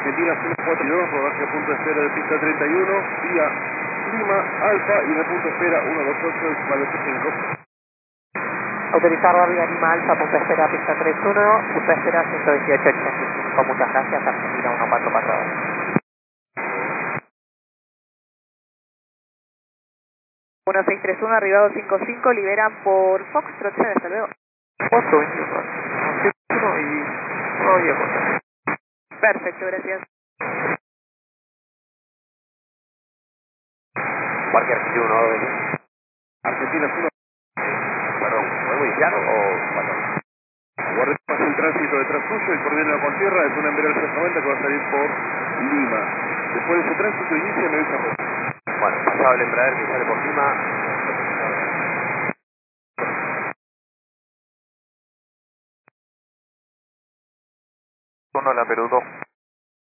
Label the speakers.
Speaker 1: Argentina 142, rodaje a punto de espera de pista 31, vía Lima, Alfa y de punto de espera 128, vale 5.
Speaker 2: Autorizar la vía Lima Alfa, punto de espera, pista 31, punto de espera 128.85. Muchas gracias, Argentina 1442. 1631, arribado 55, liberan por Foxtrot, hasta luego.
Speaker 3: 821, 1 y 1
Speaker 2: Perfecto, gracias.
Speaker 3: Parque Argentina 1,
Speaker 1: Argentina 1.
Speaker 3: perdón, ¿fue muy llano o pasó?
Speaker 1: Guarde pasa el tránsito detrás suyo y coordina con tierra, es una Embraer 690 que va a salir por Lima. Después de ese tránsito inicia me avisa por.
Speaker 3: Bueno, pasado el Embraer que sale por Lima. 1 la Perú 2.